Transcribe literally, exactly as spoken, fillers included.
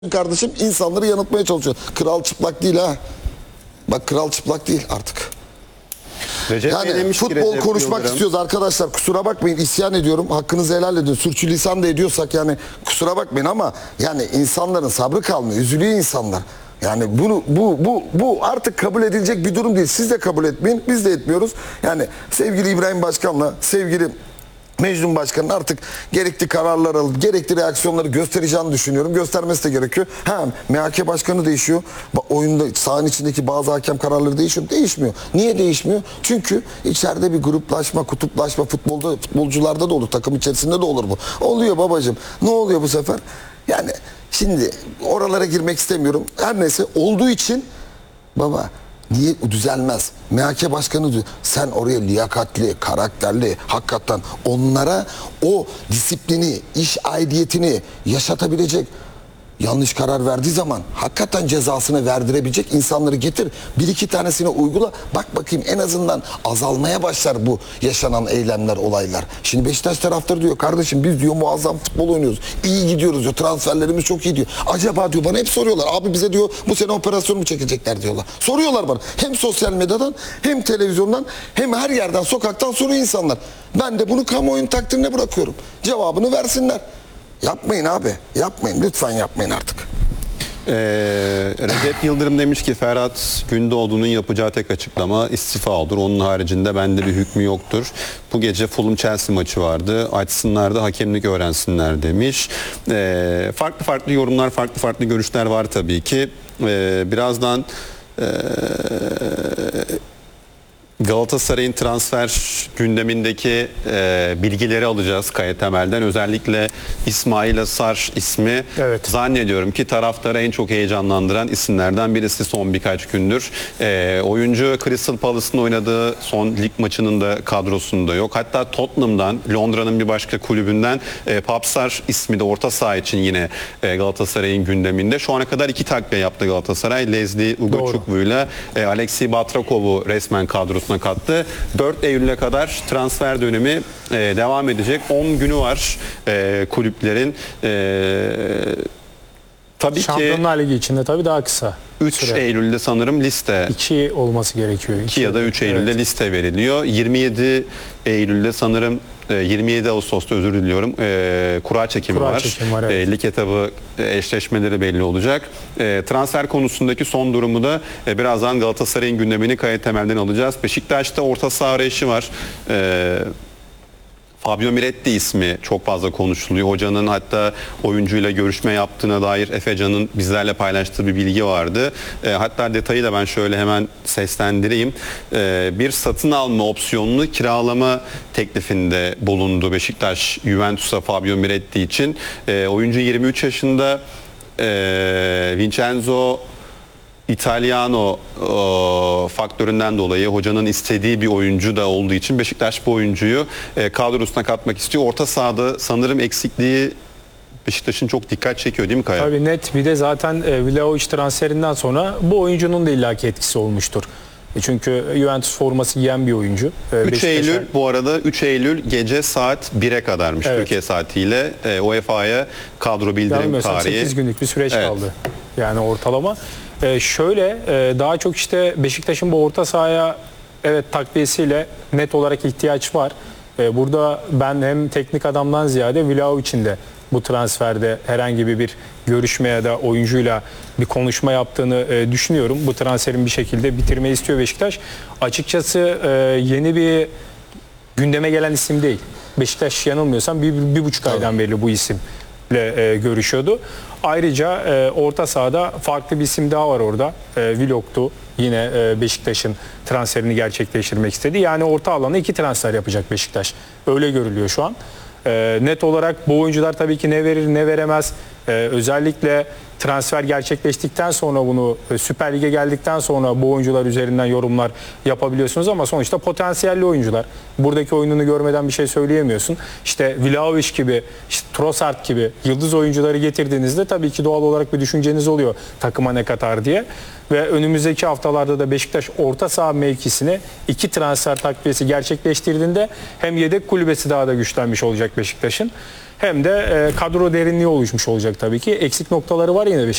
Kardeşim insanları yanıltmaya çalışıyor. Kral çıplak değil ha. Bak kral çıplak değil artık. Recep Yani demiş ki, futbol Recep konuşmak Yıldırım. istiyoruz arkadaşlar. Kusura bakmayın, isyan ediyorum. Hakkınızı helal edin. Sürçülisan da ediyorsak yani kusura bakmayın ama yani insanların sabrı kalmıyor. Üzülüyor insanlar. Yani bunu bu bu bu artık kabul edilecek bir durum değil. Siz de kabul etmeyin. Biz de etmiyoruz. Yani sevgili İbrahim Başkan'la sevgili Mecnun Başkan'ın artık gerekli kararlar alıp gerekli reaksiyonları göstereceğini düşünüyorum. Göstermesi de gerekiyor. Ha, M H K Başkanı değişiyor. Oyunda sahanın içindeki bazı hakem kararları değişiyor. Değişmiyor. Niye değişmiyor? Çünkü içeride bir gruplaşma, kutuplaşma futbolda, futbolcularda da olur. Takım içerisinde de olur bu. Oluyor babacığım. Ne oluyor bu sefer? Yani şimdi oralara girmek istemiyorum. Her neyse olduğu için baba niye düzelmez? M H K Başkanı diyor. Sen oraya liyakatli, karakterli, hakikaten onlara o disiplini, iş aidiyetini yaşatabilecek, yanlış karar verdiği zaman hakikaten cezasını verdirebilecek insanları getir. Bir iki tanesini uygula. Bak bakayım en azından azalmaya başlar bu yaşanan eylemler, olaylar. Şimdi Beşiktaş taraftarı diyor kardeşim biz diyor muazzam futbol oynuyoruz. İyi gidiyoruz diyor. Transferlerimiz çok iyi diyor. Acaba diyor bana hep soruyorlar. Abi bize diyor bu sene operasyon mu çekecekler diyorlar. Soruyorlar bana. Hem sosyal medyadan hem televizyondan hem her yerden sokaktan soruyor insanlar. Ben de bunu kamuoyunun takdirine bırakıyorum. Cevabını versinler. Yapmayın abi. Yapmayın. Lütfen yapmayın artık. Ee, Recep Yıldırım demiş ki Ferhat Gündoğdu'nun yapacağı tek açıklama istifa olur. Onun haricinde bende bir hükmü yoktur. Bu gece Fulham Chelsea maçı vardı. Açsınlar da hakemlik öğrensinler demiş. Ee, farklı farklı yorumlar, farklı farklı görüşler var tabii ki. Ee, birazdan ee, Galatasaray'ın transfer gündemindeki e, bilgileri alacağız Kaya Temel'den. Özellikle İsmail Asar ismi evet. Zannediyorum ki taraftarı en çok heyecanlandıran isimlerden birisi son birkaç gündür. E, oyuncu Crystal Palace'ın oynadığı son lig maçının da kadrosunda yok. Hatta Tottenham'dan, Londra'nın bir başka kulübünden e, Papsar ismi de orta saha için yine e, Galatasaray'ın gündeminde. Şu ana kadar iki takviye yaptı Galatasaray. Leslie Ugochukwu e, Alexei Batrakov'u resmen kadrosuna kattı. dört Eylül'e kadar transfer dönemi e, devam edecek. on günü var e, kulüplerin. E, tabii Şampiyonlar ki Ligi içinde tabii daha kısa. üç süre. Eylül'de sanırım liste. iki olması gerekiyor. iki ya da üç Eylül'de evet. liste veriliyor. yirmi yedi Eylül'de sanırım yirmi yedi Ağustos'ta özür diliyorum. E, kura çekimi kura var. Çekim var evet. E, lig etabı e, eşleşmeleri belli olacak. E, transfer konusundaki son durumu da e, birazdan Galatasaray'ın gündemini Kaya Temel'den alacağız. Beşiktaş'ta orta saha arayışı var. E, Fabio Miretti ismi çok fazla konuşuluyor. Hocanın hatta oyuncuyla görüşme yaptığına dair Efecan'ın bizlerle paylaştığı bir bilgi vardı. E, hatta detayı da ben şöyle hemen seslendireyim. E, bir satın alma opsiyonunu kiralama teklifinde bulundu Beşiktaş Juventus'a Fabio Miretti için. E, oyuncu yirmi üç yaşında. E, Vincenzo İtalyano e, faktöründen dolayı hocanın istediği bir oyuncu da olduğu için Beşiktaş bu oyuncuyu e, kadrosuna katmak istiyor. Orta sahada sanırım eksikliği Beşiktaş'ın çok dikkat çekiyor değil mi Kaya? Tabii net. Bir de zaten e, Vlahovic transferinden sonra bu oyuncunun da illaki etkisi olmuştur. E, çünkü Juventus forması giyen bir oyuncu. E, üç Eylül bu arada üç Eylül gece saat bire kadarmış evet. Türkiye saatiyle e, U E F A'ya kadro bildirim tarihi. sekiz günlük bir süreç evet. kaldı. Yani ortalama. Ee, şöyle e, daha çok işte Beşiktaş'ın bu orta sahaya evet takviyesiyle net olarak ihtiyaç var. E, burada ben hem teknik adamdan ziyade Vlahovic'in de bu transferde herhangi bir, bir görüşme ya da oyuncuyla bir konuşma yaptığını e, düşünüyorum. Bu transferin bir şekilde bitirmeyi istiyor Beşiktaş. Açıkçası e, yeni bir gündeme gelen isim değil. Beşiktaş yanılmıyorsam bir, bir, bir buçuk aydan tamam. beri bu isim ile e, görüşüyordu. Ayrıca e, orta sahada farklı bir isim daha var orada. E, Vlog'tu. Yine e, Beşiktaş'ın transferini gerçekleştirmek istedi. Yani orta alana iki transfer yapacak Beşiktaş. Öyle görülüyor şu an. E, net olarak bu oyuncular tabii ki ne verir ne veremez. E, özellikle transfer gerçekleştikten sonra bunu e, Süper Lig'e geldikten sonra bu oyuncular üzerinden yorumlar yapabiliyorsunuz ama sonuçta potansiyelli oyuncular. Buradaki oyununu görmeden bir şey söyleyemiyorsun. İşte Vlahovic gibi, işte Trossard gibi yıldız oyuncuları getirdiğinizde tabii ki doğal olarak bir düşünceniz oluyor takıma ne katar diye. Ve önümüzdeki haftalarda da Beşiktaş orta saha mevkisine iki transfer takviyesi gerçekleştirdiğinde hem yedek kulübesi daha da güçlenmiş olacak Beşiktaş'ın. hem de e, kadro derinliği oluşmuş olacak tabii ki. Eksik noktaları var yine Beşiktaş'ın.